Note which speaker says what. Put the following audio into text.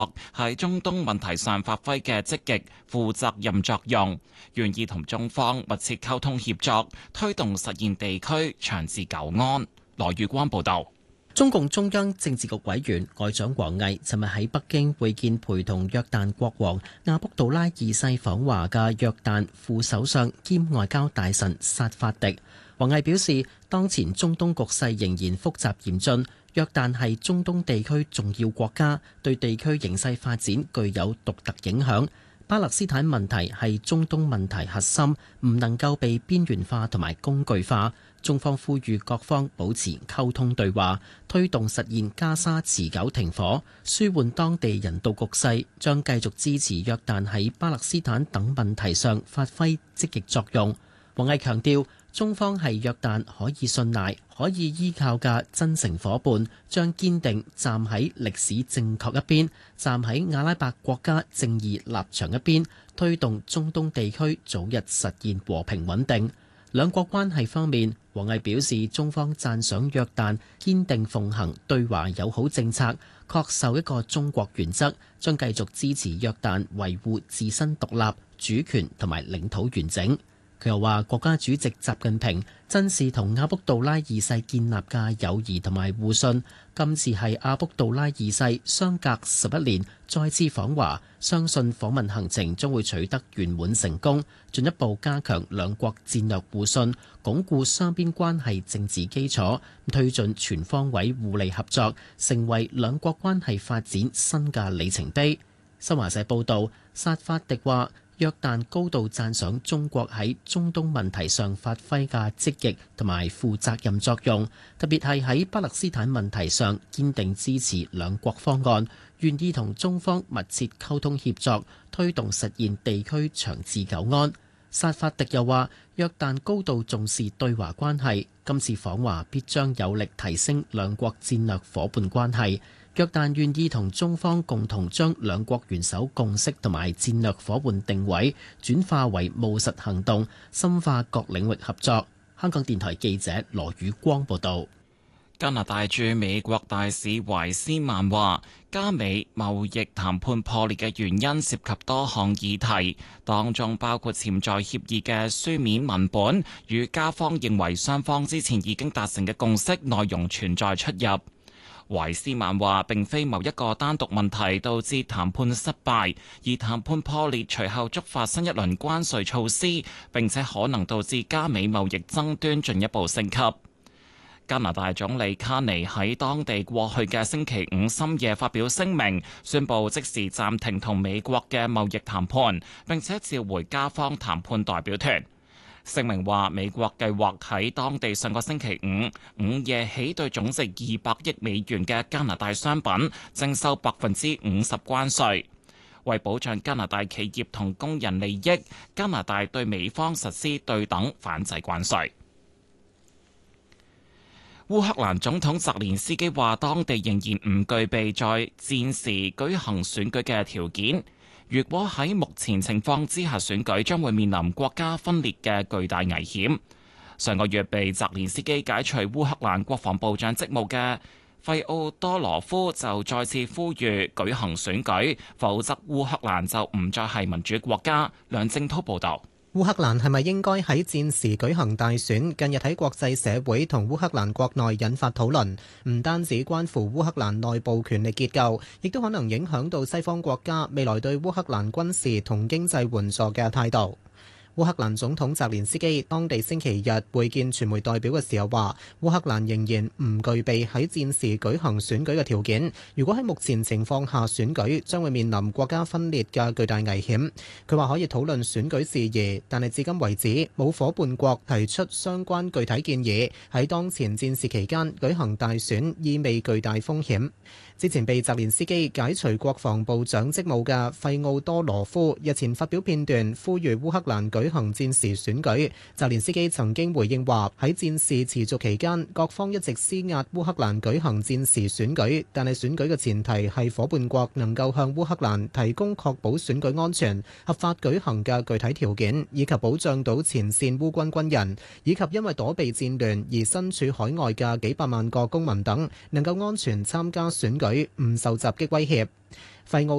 Speaker 1: 喺中東問題上發揮嘅積極負責任作用，願意同中方密切溝通協作，推動實現地區長治久安。羅宇光報道。
Speaker 2: 中共中央政治局委員外長王毅尋日喺北京會見陪同約旦國王阿卜杜拉二世訪華嘅約旦副首相兼外交大臣薩法迪。王毅表示，當前中東局勢仍然複雜嚴峻，約旦係中東地區重要國家，對地區形勢發展具有獨特影響。巴勒斯坦問題係中東問題核心，唔能夠被邊緣化同埋工具化。中方呼籲各方保持溝通對話，推動實現加沙持久停火，舒緩當地人道局勢，將繼續支持約旦喺巴勒斯坦等問題上發揮積極作用。王毅強調，中方係約旦可以信賴、可以依靠嘅真誠夥伴，將堅定站喺歷史正確一邊，站喺阿拉伯國家正義立場一邊，推動中東地區早日實現和平穩定。兩國關係方面，王毅表示，中方讚賞約旦堅定奉行對華友好政策，恪守一個中國原則，將繼續支持約旦維護自身獨立、主權同埋領土完整。佢又話，國家主席習近平珍視同阿卜杜拉二世建立嘅友誼同埋互信，今次係阿卜杜拉二世相隔11年再次訪華，相信訪問行程將會取得圓滿成功，進一步加強兩國戰略互信，鞏固雙邊關係政治基礎，推進全方位互利合作，成為兩國關係發展新嘅里程碑。新華社報道，薩法迪話，約旦高度讚賞中國喺中東問題上發揮嘅積極同埋負責任作用，特別係喺巴勒斯坦問題上堅定支持兩國方案，願意同中方密切溝通協作，推動實現地區長治久安。薩法迪又話，約旦高度重視對華關係，今次訪華必將有力提升兩國戰略夥伴關係。約旦願意同中方共同將兩國元首共識同埋戰略夥伴定位轉化為務實行動，深化各領域合作。香港電台記者羅宇光報道。
Speaker 1: 加拿大駐美國大使懷斯曼話，加美貿易談判破裂嘅原因涉及多項議題，當中包括潛在協議嘅書面文本與加方認為雙方之前已經達成嘅共識內容存在出入。懷斯曼話，並非某一個單獨問題導致談判失敗，而談判破裂隨後觸發新一輪關稅措施，並且可能導致加美貿易爭端進一步升級。加拿大總理卡尼喺當地過去嘅星期五深夜發表聲明，宣布即時暫停同美國嘅貿易談判，並且召回加方談判代表團。聲明話，美國計劃喺當地上個星期五午夜起對總值200億美元嘅加拿大商品徵收50%關稅。為保障加拿大企業同工人利益，加拿大對美方實施對等反制關稅。烏克蘭總統澤連斯基話，當地仍然唔具備在戰時舉行選舉嘅條件。如果喺目前情況之下選舉，將會面臨國家分裂嘅巨大危險。上個月被澤連斯基解除烏克蘭國防部長職務嘅費奧多羅夫就再次呼籲舉行選舉，否則烏克蘭就唔再係民主國家。梁正滔報導。
Speaker 3: 烏克蘭係咪應該喺戰時舉行大選？近日喺國際社會同烏克蘭國內引發討論，唔單止關乎烏克蘭內部權力結構，亦都可能影響到西方國家未來對烏克蘭軍事同經濟援助嘅態度。烏克蘭總統澤連斯基當地星期日會見傳媒代表嘅時候話，烏克蘭仍然唔具備喺戰時舉行選舉嘅條件。如果喺目前情況下選舉，將會面臨國家分裂嘅巨大危險。佢話可以討論選舉事宜，但係至今為止冇夥伴國提出相關具體建議。喺當前戰事期間舉行大選，意味巨大風險。之前被澤連斯基解除國防部長職務嘅費奧多羅夫日前發表片段，呼籲烏克蘭舉行戰時選舉。澤連斯基曾經回應話，喺戰事持續期間，各方一直施壓烏克蘭舉行戰時選舉，但係選舉嘅前提係夥伴國能夠向烏克蘭提供確保選舉安全、合法舉行嘅具體條件，以及保障到前線烏軍軍人，以及因為躲避戰亂而身處海外嘅幾百萬個公民等，能夠安全參加選舉，唔受襲擊威脅。 費奧